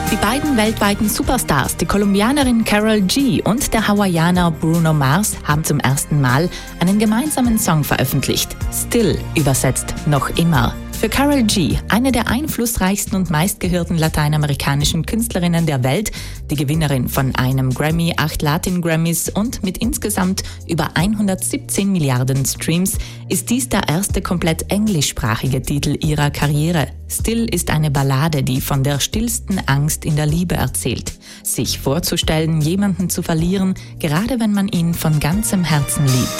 Die beiden weltweiten Superstars, die Kolumbianerin Karol G und der Hawaiianer Bruno Mars, haben zum ersten Mal einen gemeinsamen Song veröffentlicht. Still übersetzt noch immer. Für Karol G, eine der einflussreichsten und meistgehörten lateinamerikanischen Künstlerinnen der Welt, die Gewinnerin von einem Grammy, 8 Latin-Grammys und mit insgesamt über 117 Milliarden Streams, ist dies der erste komplett englischsprachige Titel ihrer Karriere. Still ist eine Ballade, die von der stillsten Angst in der Liebe erzählt. Sich vorzustellen, jemanden zu verlieren, gerade wenn man ihn von ganzem Herzen liebt.